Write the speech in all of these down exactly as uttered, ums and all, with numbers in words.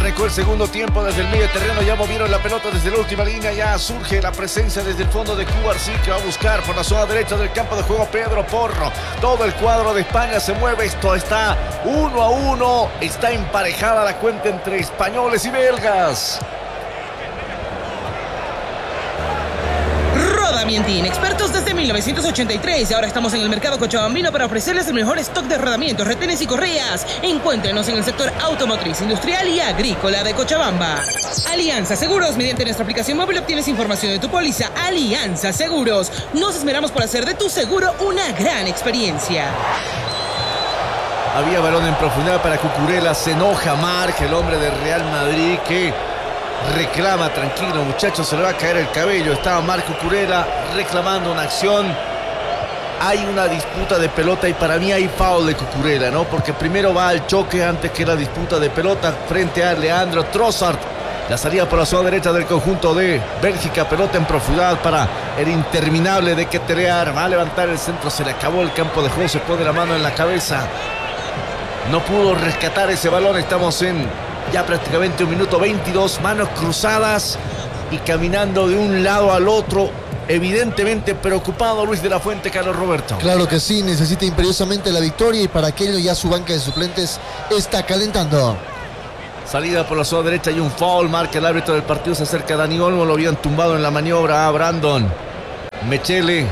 arrancó el segundo tiempo desde el medio terreno, ya movieron la pelota desde la última línea, ya surge la presencia desde el fondo de Cubarsí, que va a buscar por la zona derecha del campo de juego Pedro Porro. Todo el cuadro de España se mueve, esto está uno a uno, está emparejada la cuenta entre españoles y belgas. Rodamientin, expertos desde mil novecientos ochenta y tres. Ahora estamos en el mercado cochabambino para ofrecerles el mejor stock de rodamientos, retenes y correas. Encuéntrenos en el sector automotriz, industrial y agrícola de Cochabamba. Alianza Seguros. Mediante nuestra aplicación móvil obtienes información de tu póliza. Alianza Seguros. Nos esmeramos por hacer de tu seguro una gran experiencia. Había balón en profundidad para Cucurella. Se enoja Marc, el hombre de Real Madrid, que reclama, tranquilo muchachos, se le va a caer el cabello. Estaba Marc Cucurella reclamando una acción. Hay una disputa de pelota y para mí hay foul de Cucurella, ¿no? Porque primero va al choque antes que la disputa de pelota frente a Leandro Trossard. La salida por la zona derecha del conjunto de Bélgica, pelota en profundidad para el interminable de Ketelaere. Va a levantar el centro, se le acabó el campo de juego, se pone la mano en la cabeza. No pudo rescatar ese balón, estamos en ya prácticamente un minuto veintidós, manos cruzadas y caminando de un lado al otro, evidentemente preocupado Luis de la Fuente. Carlos Roberto. Claro que sí, necesita imperiosamente la victoria y para aquello ya su banca de suplentes está calentando. Salida por la zona derecha y un foul, marca el árbitro del partido, se acerca a Dani Olmo, lo habían tumbado en la maniobra a Brandon Mechele.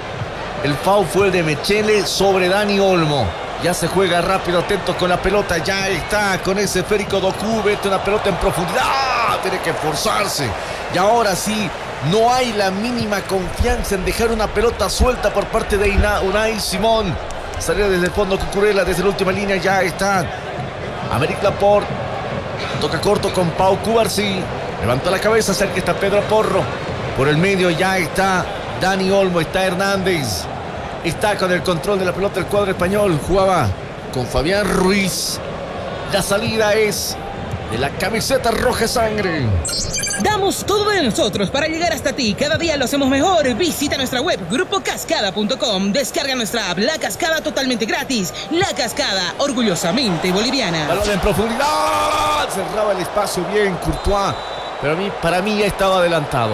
El foul fue el de Mechele sobre Dani Olmo. Ya se juega rápido, atento con la pelota. Ya está con ese esférico Doku. Vete una pelota en profundidad. Tiene que forzarse. Y ahora sí, no hay la mínima confianza en dejar una pelota suelta por parte de Unai Simón. Salió desde el fondo Cucurella, desde la última línea. Ya está Aymeric Laporte. Toca corto con Pau Cubarsí. Levanta la cabeza, cerca está Pedro Porro. Por el medio ya está Dani Olmo, está Hernández. Está con el control de la pelota el cuadro español. Jugaba con Fabián Ruiz. La salida es de la camiseta roja sangre. Damos todo de nosotros para llegar hasta ti. Cada día lo hacemos mejor. Visita nuestra web grupo cascada punto com. Descarga nuestra app La Cascada totalmente gratis. La Cascada, orgullosamente boliviana. Balón en profundidad. Cerraba el espacio bien Courtois. Pero a mí, para mí ya estaba adelantado.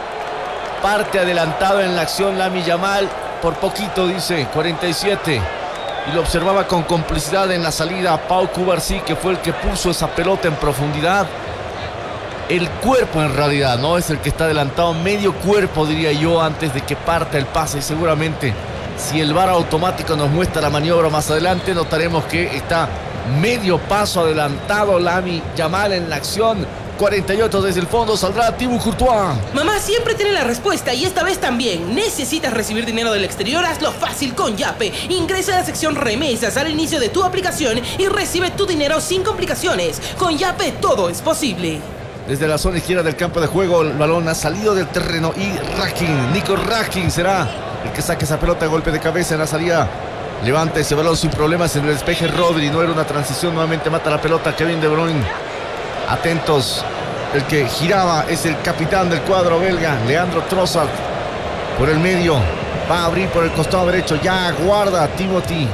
Parte adelantado en la acción Lamine Yamal. Por poquito, dice, cuarenta y siete. Y lo observaba con complicidad en la salida a Pau Cubarsí, que fue el que puso esa pelota en profundidad. El cuerpo en realidad, ¿no? Es el que está adelantado, medio cuerpo diría yo, antes de que parta el pase. Y seguramente, si el V A R automático nos muestra la maniobra más adelante, notaremos que está medio paso adelantado Lamine Yamal en la acción. cuarenta y ocho desde el fondo, saldrá Thibaut Courtois. Mamá siempre tiene la respuesta y esta vez también. ¿Necesitas recibir dinero del exterior? Hazlo fácil con Yape. Ingresa a la sección remesas al inicio de tu aplicación y recibe tu dinero sin complicaciones. Con Yape todo es posible. Desde la zona izquierda del campo de juego, el balón ha salido del terreno y Rakin, Nico Rakin será el que saque esa pelota a golpe de cabeza en la salida. Levanta ese balón sin problemas en el despeje Rodri. No era una transición, nuevamente mata la pelota Kevin De Bruyne. Atentos, el que giraba es el capitán del cuadro belga, Leandro Trossard. Por el medio, va a abrir por el costado derecho, ya guarda Timothy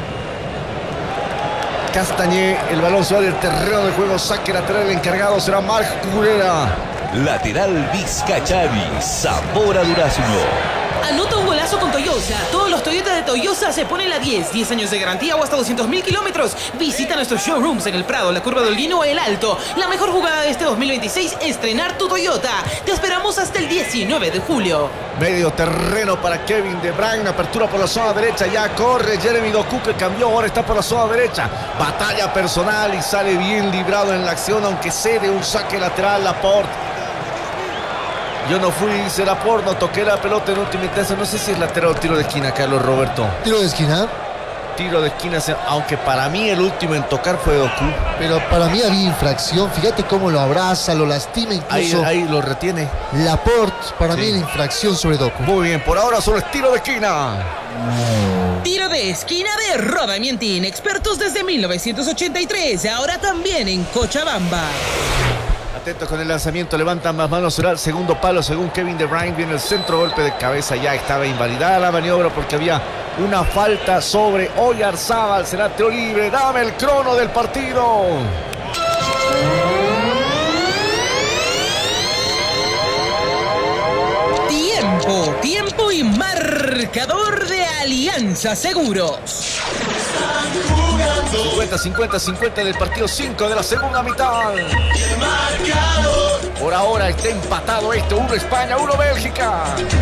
Castañé. El balón se va del terreno de juego, saque lateral, el encargado será Marc Cucurella. Lateral Vizcachavi, sabor a durazno. Anota un golazo con Toyosa. Todos los Toyota de Toyosa se ponen la diez. diez años de garantía o hasta doscientos mil kilómetros. Visita nuestros showrooms en el Prado, la Curva del Guino o El Alto. La mejor jugada de este dos mil veintiséis, estrenar tu Toyota. Te esperamos hasta el diecinueve de julio. Medio terreno para Kevin De Bruyne. Apertura por la zona derecha. Ya corre Jeremy Doku, que cambió. Ahora está por la zona derecha. Batalla personal y sale bien librado en la acción, aunque cede un saque lateral Laporte. Yo no fui, dice Laporte, no toqué la pelota en última instancia. No sé si es lateral o tiro de esquina, Carlos Roberto. ¿Tiro de esquina? Tiro de esquina, aunque para mí el último en tocar fue Doku. Pero para mí había infracción. Fíjate cómo lo abraza, lo lastima incluso. Ahí, ahí lo retiene. Laporte, para sí. mí la infracción sobre Doku. Muy bien, por ahora solo es tiro de esquina. Tiro de esquina de Rodamientin, expertos desde mil novecientos ochenta y tres, ahora también en Cochabamba. Atento con el lanzamiento, levantan más manos, será el segundo palo según Kevin De Bruyne. Viene el centro, golpe de cabeza, ya estaba invalidada la maniobra porque había una falta sobre Oyarzábal. Será tiro libre, dame el crono del partido. Tiempo, tiempo y marcador de Alianza Seguros. cincuenta, cincuenta, cincuenta del partido cinco de la segunda mitad. Por ahora está empatado esto. uno España, uno Bélgica.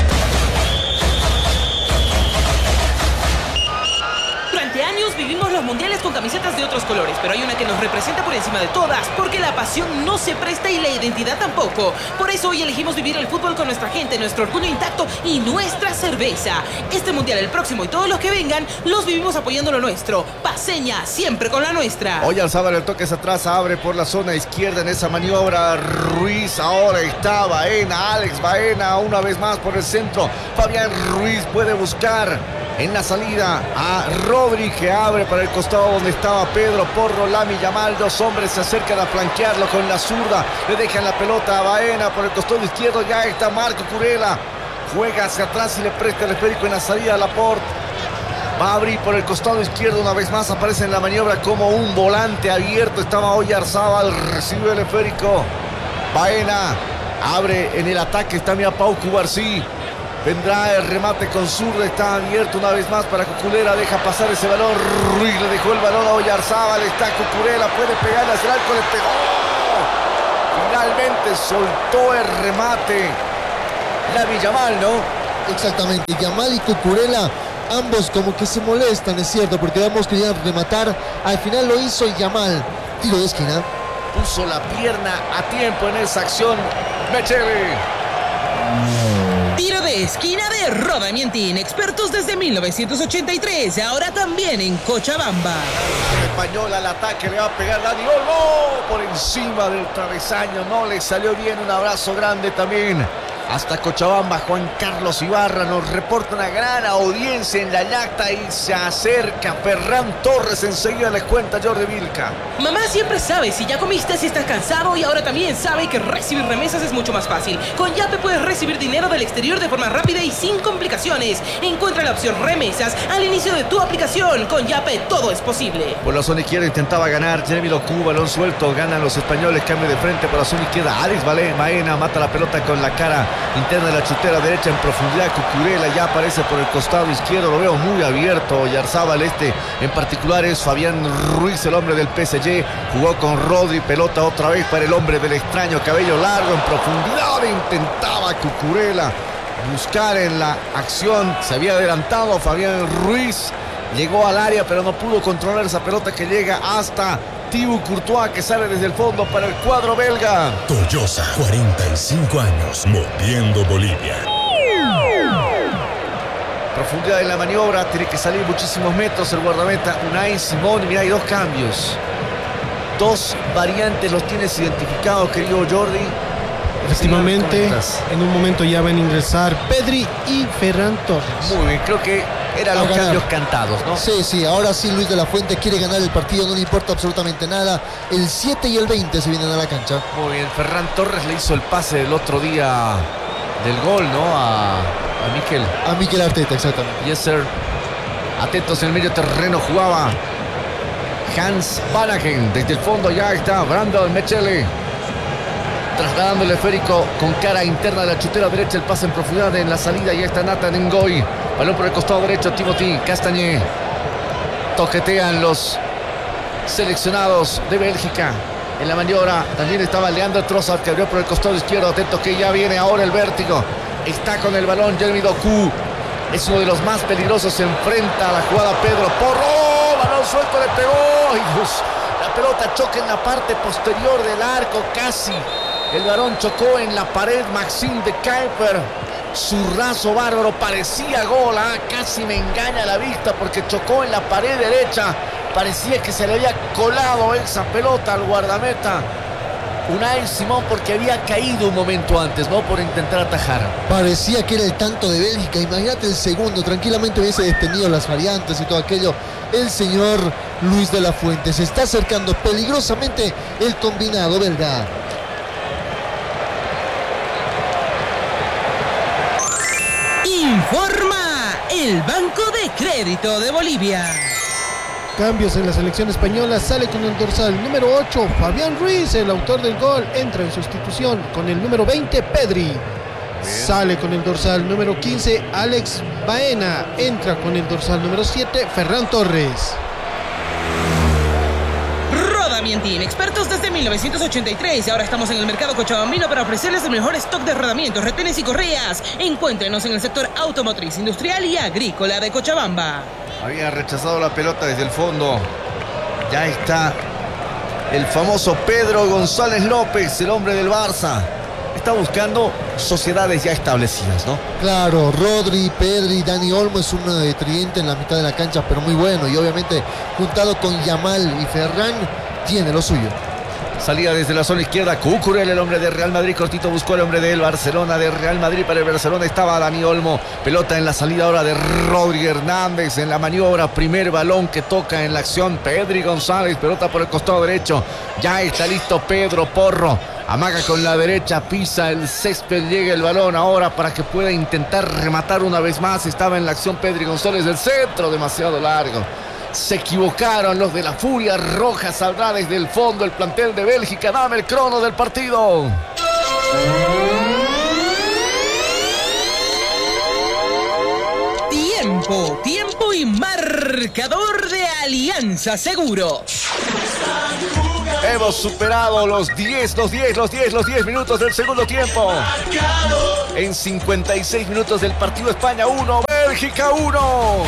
Durante años vivimos los mundiales con camisetas de otros colores, pero hay una que nos representa por encima de todas, porque la pasión no se presta y la identidad tampoco. Por eso hoy elegimos vivir el fútbol con nuestra gente, nuestro orgullo intacto y nuestra cerveza. Este mundial, el próximo y todos los que vengan, los vivimos apoyando lo nuestro. Paseña, siempre con la nuestra. Oyarzábal, el toque es atrás, abre por la zona izquierda en esa maniobra. Ruiz, ahora está Baena, Alex Baena, una vez más por el centro. Fabián Ruiz puede buscar en la salida a Rodri, que abre para el costado donde estaba Pedro Porro. Lami Yamal, dos hombres se acercan a flanquearlo con la zurda, le dejan la pelota a Baena por el costado izquierdo. Ya está Marco Curela, juega hacia atrás y le presta el esférico en la salida a Laporte. Va a abrir por el costado izquierdo, una vez más aparece en la maniobra como un volante abierto. Estaba Oyarzábal, recibe el esférico. Baena abre en el ataque, está Mia Pau Cubarsí. Vendrá el remate con zurda, está abierto una vez más para Cucurella, deja pasar ese balón. Ruiz le dejó el balón a Oyarzábal, está Cucurella, puede pegarle hacia el arco, le pegó. Finalmente soltó el remate Lami Yamal, ¿no? Exactamente, Yamal y Cucurella, ambos como que se molestan, es cierto, porque ambos querían rematar. Al final lo hizo Yamal, tiro de esquina. Puso la pierna a tiempo en esa acción Mechele. Tiro de esquina de Rodamientin, expertos desde mil novecientos ochenta y tres, ahora también en Cochabamba. Española al ataque, le va a pegar Dani Olmo por encima del travesaño, no le salió bien. Un abrazo grande también hasta Cochabamba. Juan Carlos Ibarra nos reporta una gran audiencia en la Yacta y se acerca Ferran Torres. Enseguida les cuenta Jordi Vilca. Mamá siempre sabe si ya comiste, si estás cansado, y ahora también sabe que recibir remesas es mucho más fácil. Con Yape puedes recibir dinero del exterior de forma rápida y sin complicaciones. Encuentra la opción remesas al inicio de tu aplicación. Con Yape todo es posible. Por la zona izquierda intentaba ganar Jeremy Doku, balón suelto, ganan los españoles, cambio de frente por la zona izquierda. Alex Baena mata la pelota con la cara interna de la chutera derecha en profundidad. Cucurella ya aparece por el costado izquierdo, lo veo muy abierto. Oyarzábal, este en particular es Fabián Ruiz, el hombre del P S G. Jugó con Rodri, pelota otra vez para el hombre del extraño cabello largo en profundidad. Intentaba Cucurella buscar en la acción, se había adelantado Fabián Ruiz, llegó al área pero no pudo controlar esa pelota que llega hasta Thibaut Courtois, que sale desde el fondo para el cuadro belga. Toyosa, cuarenta y cinco años, moviendo Bolivia. Profundidad en la maniobra, tiene que salir muchísimos metros el guardameta Unai Simón. Y mira, hay dos cambios, dos variantes, los tienes identificados, querido Jordi. Efectivamente, en un momento ya van a ingresar Pedri y Ferran Torres. Muy bien, creo que eran los cambios cantados, ¿no? Sí, sí, ahora sí Luis de la Fuente quiere ganar el partido, no le importa absolutamente nada. El siete y el veinte se vienen a la cancha. Muy bien, Ferran Torres le hizo el pase el otro día del gol, ¿no? A, a Mikel. A Mikel Arteta, exactamente. Yes, sir. Atentos en el medio terreno, jugaba Hans Vanaken. Desde el fondo ya está Brandon Mechele, trasladando el esférico con cara interna de la chutera derecha. El pase en profundidad en la salida. Ya está Nathan Ngoy. Balón por el costado derecho. Timothy Castañé. Toquetean los seleccionados de Bélgica. En la maniobra también estaba Leandro Trossard, que abrió por el costado izquierdo. Atento que ya viene ahora el vértigo. Está con el balón Jeremy Doku. Es uno de los más peligrosos. Se enfrenta a la jugada Pedro Porro. Balón suelto, le pegó. ¡Ay, Dios! La pelota choca en la parte posterior del arco, casi. El balón chocó en la pared. Maxime de Kuiper, zurrazo bárbaro, parecía gol, ¿eh? Casi me engaña la vista porque chocó en la pared derecha. Parecía que se le había colado esa pelota al guardameta Unai Simón, porque había caído un momento antes, ¿no? Por intentar atajar. Parecía que era el tanto de Bélgica. Imagínate el segundo, tranquilamente hubiese detenido las variantes y todo aquello. El señor Luis de la Fuente se está acercando peligrosamente el combinado belga. Informa el Banco de Crédito de Bolivia. Cambios en la selección española. Sale con el dorsal número ocho Fabián Ruiz, el autor del gol. Entra en sustitución con el número veinte Pedri. Sale con el dorsal número quince, Alex Baena. Entra con el dorsal número siete, Ferran Torres. Rodamientín, expertos desde mil novecientos ochenta y tres. Ahora estamos en el mercado cochabambino para ofrecerles el mejor stock de rodamientos, retenes y correas. Encuéntrenos en el sector automotriz, industrial y agrícola de Cochabamba. Había rechazado la pelota desde el fondo. Ya está el famoso Pedro González López, el hombre del Barça. Está buscando sociedades ya establecidas, ¿no? Claro, Rodri, Pedri, Dani Olmo es uno de tridente en la mitad de la cancha, pero muy bueno. Y obviamente, juntado con Yamal y Ferran, tiene lo suyo. Salida desde la zona izquierda, Cucurella, el hombre de Real Madrid. Cortito buscó el hombre del Barcelona, de Real Madrid. Para el Barcelona estaba Dani Olmo. Pelota en la salida ahora de Rodri Hernández en la maniobra. Primer balón que toca en la acción Pedri González. Pelota por el costado derecho. Ya está listo Pedro Porro. Amaga con la derecha, pisa el césped, llega el balón ahora para que pueda intentar rematar una vez más. Estaba en la acción Pedri González del centro, demasiado largo. Se equivocaron los de la Furia Roja. Saldrá desde el fondo el plantel de Bélgica. Dame el crono del partido. Tiempo, tiempo y marcador de Alianza Seguro. Hemos superado los diez, los diez, los diez, los diez minutos del segundo tiempo. En cincuenta y seis minutos del partido, España uno, Bélgica uno.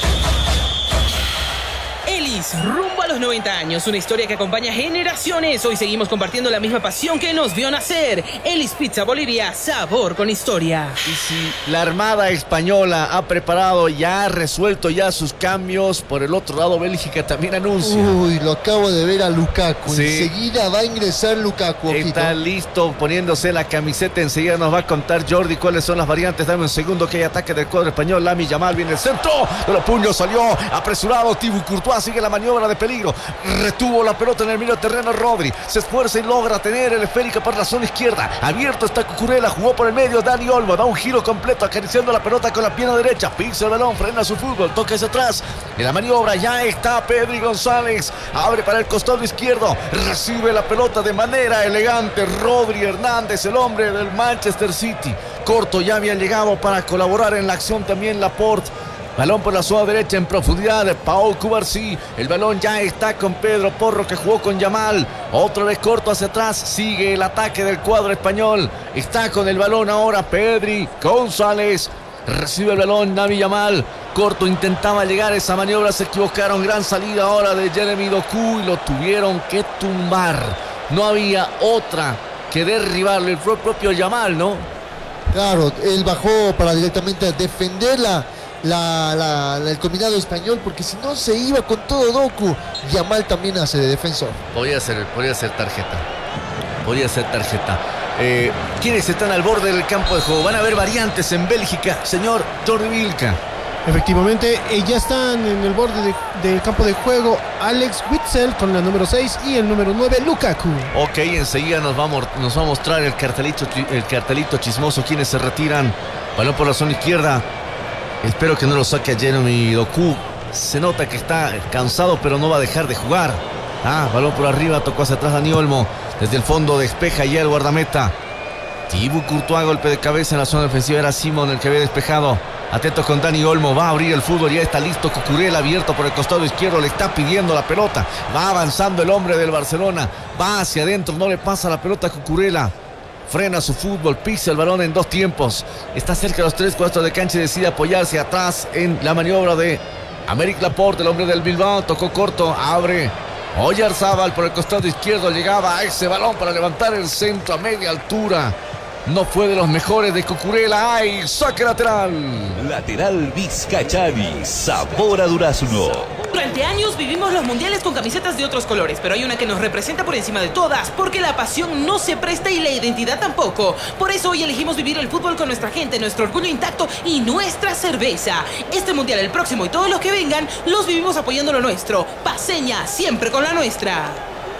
Elis, rumbo a los noventa años, una historia que acompaña generaciones. Hoy seguimos compartiendo la misma pasión que nos vio nacer. Elis Pizza Bolivia, sabor con historia. Y si la Armada Española ha preparado, ya ha resuelto ya sus cambios, por el otro lado Bélgica también anuncia. Uy, lo acabo de ver a Lukaku. Sí. Enseguida va a ingresar Lukaku. Ojito. Está listo poniéndose la camiseta. Enseguida nos va a contar Jordi cuáles son las variantes. Dame un segundo que hay ataque del cuadro español. Lamine Yamal viene el centro. De los puños salió apresurado. Thibaut Courtois sigue la maniobra de peligro. Retuvo la pelota en el medio terreno Rodri. Se esfuerza y logra tener el esférica por la zona izquierda. Abierto está Cucurella. Jugó por el medio Dani Olmo. Da un giro completo acariciando la pelota con la pierna derecha. Pisa el balón. Frena su fútbol. Toca hacia atrás. En la maniobra ya está Pedri González. Abre para el costado izquierdo. Recibe la pelota de manera elegante Rodri Hernández, el hombre del Manchester City. Corto ya había llegado para colaborar en la acción también Laporte. Balón por la zona derecha en profundidad de Pau Cubarsí. El balón ya está con Pedro Porro que jugó con Yamal. Otra vez corto hacia atrás. Sigue el ataque del cuadro español. Está con el balón ahora Pedri González. Recibe el balón Lamine Yamal. Corto intentaba llegar a esa maniobra. Se equivocaron. Gran salida ahora de Jeremy Doku y lo tuvieron que tumbar. No había otra que derribarle. Fue el propio Yamal, ¿no? Claro, él bajó para directamente defenderla. La, la, la, el combinado español, porque si no se iba con todo Doku. Yamal también hace de defensor. Podría ser, podría ser tarjeta. Podría ser tarjeta. Eh, ¿Quiénes están al borde del campo de juego? Van a haber variantes en Bélgica, señor Jordi Vilca. Efectivamente, eh, ya están en el borde de, del campo de juego Alex Witsel con la número seis y el número nueve Lukaku. Ok, enseguida nos va a, nos va a mostrar el cartelito, el cartelito chismoso. Quienes se retiran. Balón por la zona izquierda. Espero que no lo saque a Jeremy Doku. Se nota que está cansado, pero no va a dejar de jugar. Ah, balón por arriba, tocó hacia atrás Dani Olmo. Desde el fondo despeja ya el guardameta. Thibaut Courtois, golpe de cabeza en la zona defensiva. Era Simon el que había despejado. Atento con Dani Olmo, va a abrir el fútbol, ya está listo Cucurella abierto por el costado izquierdo, le está pidiendo la pelota. Va avanzando el hombre del Barcelona. Va hacia adentro, no le pasa la pelota a Cucurella. Frena su fútbol, pisa el balón en dos tiempos. Está cerca de los tres cuartos de cancha y decide apoyarse atrás en la maniobra de Aymeric Laporte, el hombre del Bilbao. Tocó corto, abre Oyarzábal por el costado izquierdo. Llegaba a ese balón para levantar el centro a media altura. No fue de los mejores de Cucurella. ¡Ay! ¡Saque lateral! Lateral Vizcachavi, sabor a durazno. Durante años vivimos los mundiales con camisetas de otros colores, pero hay una que nos representa por encima de todas, porque la pasión no se presta y la identidad tampoco. Por eso hoy elegimos vivir el fútbol con nuestra gente, nuestro orgullo intacto y nuestra cerveza. Este mundial, el próximo y todos los que vengan, los vivimos apoyando lo nuestro. Paceña, siempre con la nuestra.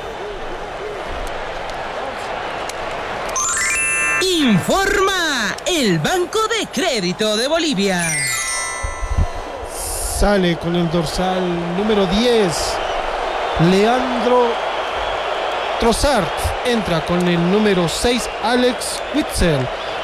Informa el Banco de Crédito de Bolivia. Sale con el dorsal número diez Leandro Trossard. Entra con el número seis Alex Witsel.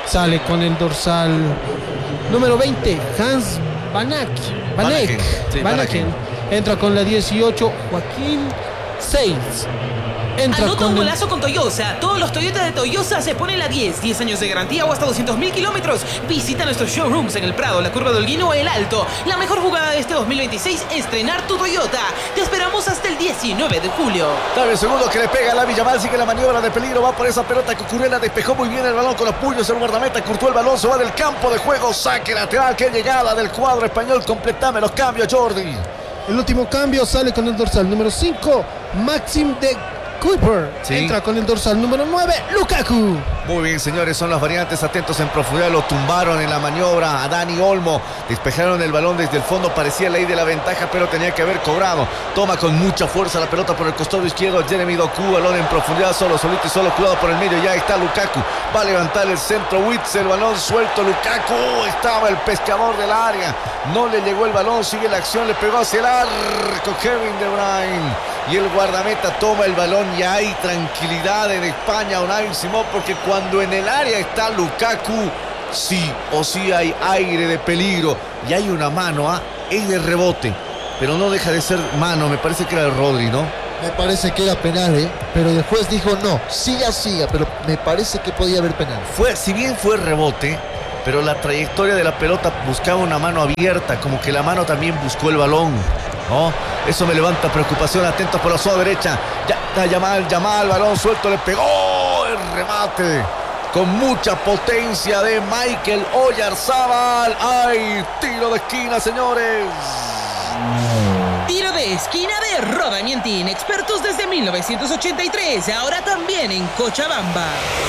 Sale con el dorsal número veinte, Hans Banak. Banek. Sí, Banaken. Entra con la dieciocho, Joaquín Seitz. Entra Anota con un el- golazo con Toyosa. Todos los Toyota de Toyosa se ponen la diez. diez años de garantía o hasta doscientos mil kilómetros. Visita nuestros showrooms en el Prado, la Curva de Holguín o El Alto. La mejor jugada de este dos mil veintiséis, estrenar tu Toyota. Te esperamos hasta el diecinueve de julio. Dale el segundo que le pega a Lamine Yamal, sigue la maniobra de peligro, va por esa pelota. Cucurella despejó muy bien el balón con los puños, el guardameta cortó el balón, se va del campo de juego, saque lateral, qué llegada del cuadro español. Completame los cambios, Jordi. El último cambio sale con el dorsal número cinco, Maxim de Kuiper. Sí. Entra con el dorsal número nueve, Lukaku. Muy bien, señores, son las variantes, atentos en profundidad, lo tumbaron en la maniobra a Dani Olmo, despejaron el balón desde el fondo, parecía ley de la ventaja, pero tenía que haber cobrado. Toma con mucha fuerza la pelota por el costado izquierdo, Jeremy Doku, balón en profundidad, solo, solito y solo, cuidado por el medio, ya está Lukaku, va a levantar el centro, Witzel, balón suelto, Lukaku, estaba el pescador del área, no le llegó el balón, sigue la acción, le pegó hacia el arco, Kevin De Bruyne. Y el guardameta toma el balón y hay tranquilidad en España, Unai Simón, porque cuando en el área está Lukaku, sí o sí hay aire de peligro y hay una mano, ¿ah? Es de rebote, pero no deja de ser mano, me parece que era el Rodri, ¿no? Me parece que era penal, ¿eh? Pero el juez dijo no, siga, siga, pero me parece que podía haber penal. Fue, si bien fue rebote, pero la trayectoria de la pelota buscaba una mano abierta, como que la mano también buscó el balón, ¿no? Eso me levanta preocupación, atentos por la zona derecha, ya está Yamal, Yamal, balón suelto, le pegó el remate con mucha potencia de Michael Oyarzabal. ¡Ay! Tiro de esquina, señores. Tiro de esquina de Roda Mientín, expertos desde mil novecientos ochenta y tres, ahora también en Cochabamba.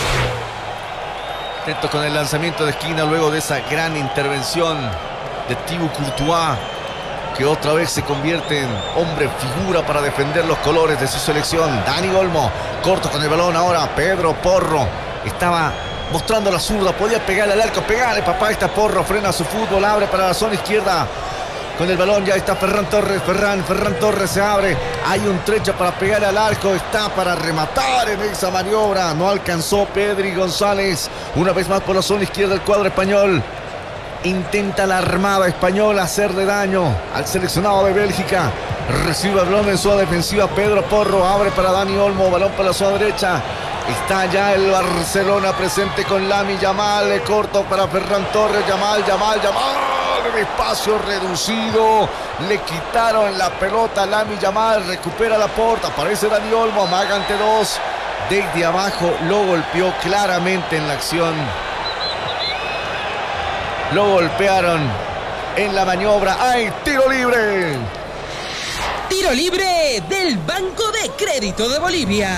Atento con el lanzamiento de esquina luego de esa gran intervención de Thibaut Courtois, que otra vez se convierte en hombre figura para defender los colores de su selección. Dani Olmo, corto con el balón ahora, Pedro Porro, estaba mostrando la zurda, podía pegarle al arco, pegarle papá, está Porro, frena su fútbol, abre para la zona izquierda. Con el balón ya está Ferran Torres, Ferran, Ferran Torres se abre, hay un trecho para pegarle al arco, está para rematar en esa maniobra, no alcanzó Pedri González, una vez más por la zona izquierda el cuadro español. Intenta la armada española hacerle daño al seleccionado de Bélgica. Recibe el balón en zona defensiva, Pedro Porro, abre para Dani Olmo, balón para la zona derecha. Está ya el Barcelona presente con Lamine Yamal, corto para Ferran Torres, Yamal, Yamal, Yamal, en espacio reducido, le quitaron la pelota a Lamine Yamal, recupera la porta, aparece Dani Olmo, amaga ante dos, desde abajo lo golpeó claramente en la acción. Lo golpearon en la maniobra. ¡Ay, tiro libre! Tiro libre del Banco de Crédito de Bolivia.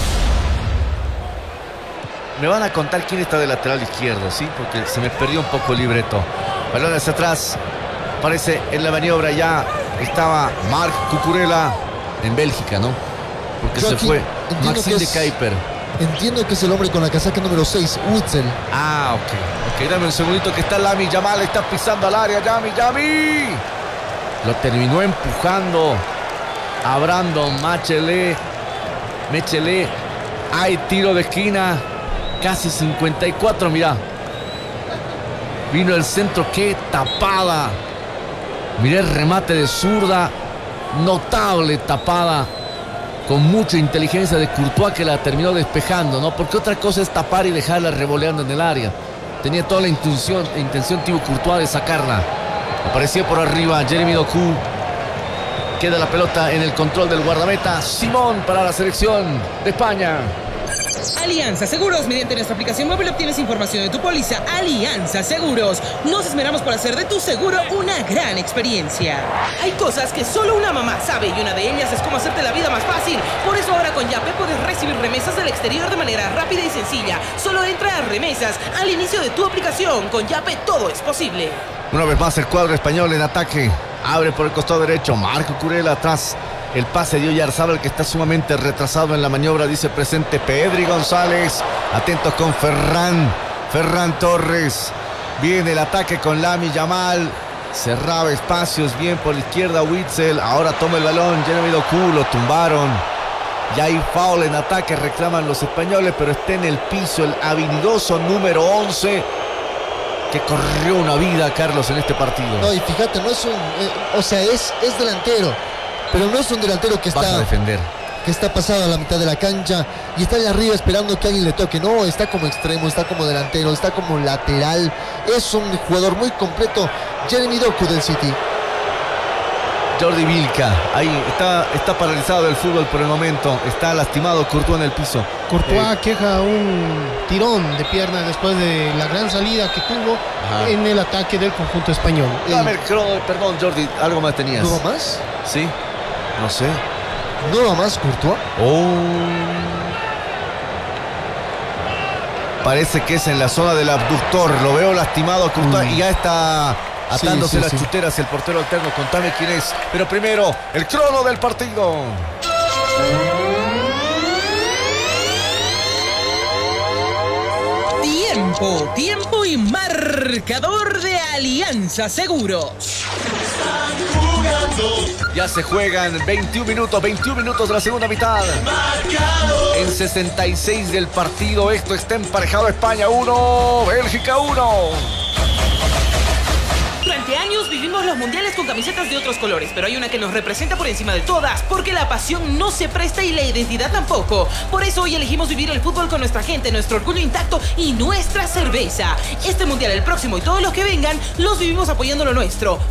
Me van a contar quién está de lateral izquierdo, ¿sí? Porque se me perdió un poco el libreto. Balón hacia atrás. Aparece en la maniobra ya. Estaba Marc Cucurella en Bélgica, ¿no? Porque Yo se aquí fue entiendo Maxime que de es- Kuiper. Entiendo que es el hombre con la casaca número seis, Witzel. Ah, ok. Ok, dame un segundito que está Lamine Yamal, está pisando al área. Yami, Yami. Lo terminó empujando a Brandon Mechele. Mechele. Hay tiro de esquina. Casi cincuenta y cuatro, mirá. Vino el centro, qué tapada. Mirá el remate de zurda. Notable tapada. Con mucha inteligencia de Courtois, que la terminó despejando, ¿no? Porque otra cosa es tapar y dejarla revoleando en el área. Tenía toda la intención, intención Thibaut Courtois de sacarla. Aparecía por arriba Jeremy Doku. Queda la pelota en el control del guardameta Simón para la selección de España. Alianza Seguros, mediante nuestra aplicación móvil obtienes información de tu póliza. Alianza Seguros, nos esmeramos por hacer de tu seguro una gran experiencia. Hay cosas que solo una mamá sabe y una de ellas es cómo hacerte la vida más fácil. Por eso ahora con Yape puedes recibir remesas del exterior de manera rápida y sencilla. Solo entra a Remesas al inicio de tu aplicación. Con Yape todo es posible. Una vez más el cuadro español en ataque. Abre por el costado derecho, Marco Cucurella atrás. El pase de Oyarzabal, que está sumamente retrasado en la maniobra, dice presente Pedri González. Atentos con Ferran. Ferran Torres. Viene el ataque con Lamine Yamal. Cerraba espacios bien por la izquierda Witzel. Ahora toma el balón Jeremy Doku. Lo tumbaron. Ya hay foul en ataque, reclaman los españoles, pero está en el piso el habilidoso número once, que corrió una vida, Carlos, en este partido. No, y fíjate, no es un... Eh, o sea, es, es delantero, pero no es un delantero que Vas está... a defender. que está pasado a la mitad de la cancha y está allá arriba esperando que alguien le toque. No, está como extremo, está como delantero, está como lateral. Es un jugador muy completo. Jeremy Doku del City. Jordi Vilca, ahí está, está paralizado del fútbol por el momento. Está lastimado Courtois en el piso. Courtois Eh, queja un tirón de pierna después de la gran salida que tuvo Ajá. en el ataque del conjunto español. dame el crono, perdón, Jordi, algo más tenías. ¿No va más? Sí, no sé. ¿No va más Courtois? Oh. Parece que es en la zona del abductor. Lo veo lastimado a Courtois Mm. y ya está atándose Sí, sí, las sí. chuteras el portero alterno. Contame quién es. Pero primero, el crono del partido. Tiempo, tiempo y marcador de Alianza Seguros. Ya se juegan veintiún minutos, veintiún minutos de la segunda mitad. En sesenta y seis del partido, esto está emparejado. España uno, Bélgica uno. Durante años vivimos los mundiales con camisetas de otros colores, pero hay una que nos representa por encima de todas, porque la pasión no se presta y la identidad tampoco. Por eso hoy elegimos vivir el fútbol con nuestra gente, nuestro orgullo intacto y nuestra cerveza. Este mundial, el próximo y todos los que vengan, los vivimos apoyando lo nuestro.